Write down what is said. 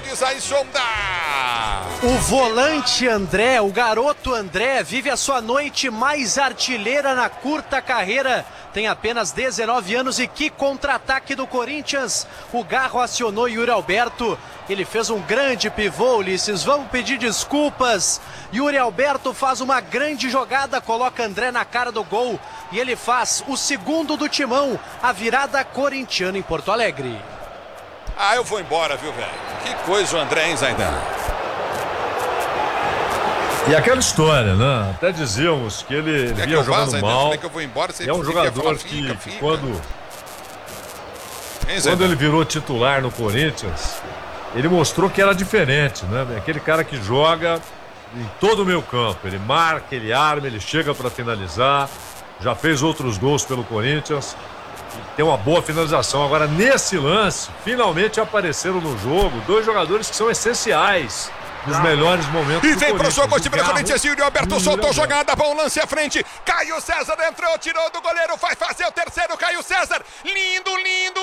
diz aí, Sonda. O volante André, o garoto André, vive a sua noite mais artilheira na curta carreira. Tem apenas 19 anos e que contra-ataque do Corinthians. O Garro acionou Yuri Alberto. Ele fez um grande pivô, Ulisses. Vamos pedir desculpas. Yuri Alberto faz uma grande jogada, coloca André na cara do gol. E ele faz o segundo do Timão, a virada corintiana em Porto Alegre. Ah, eu vou embora, viu, velho? Que coisa o André, hein, Zaidan? E aquela história, né? Até dizíamos que ele vinha jogando mal. Que eu vou embora, é um jogador que quando ele virou titular no Corinthians, ele mostrou que era diferente, né? Aquele cara que joga em todo o meio campo. Ele marca, ele arma, ele chega para finalizar. Já fez outros gols pelo Corinthians. Tem uma boa finalização. Agora, nesse lance, finalmente apareceram no jogo dois jogadores que são essenciais nos melhores momentos e do vem pro jogo o time do Garro, Corinthians. Yuri Alberto soltou jogada, bom lance à frente. Caio César entrou, tirou do goleiro, vai fazer o terceiro. Caio César, lindo, lindo.